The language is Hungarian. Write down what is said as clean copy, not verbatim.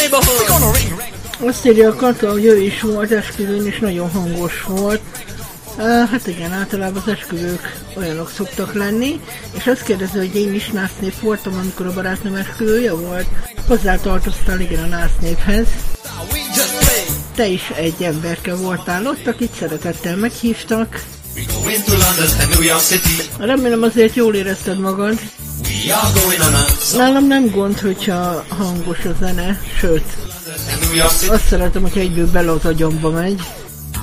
Azt írja a Kata, hogy ő is volt esküvőn, és nagyon hangos volt. Hát igen, általában az esküvők olyanok szoktak lenni, és azt kérdezi, hogy én is násznép voltam, amikor a barátnőm esküvője volt. Hozzátartoztál igen a násznéphez. Te is egy emberke voltál ott, akit szeretettel meghívtak. Remélem azért jól érezted magad. Nálam nem gond, hogyha hangos a zene, sőt, azt szeretem, hogyha egyből bele az agyamba megy.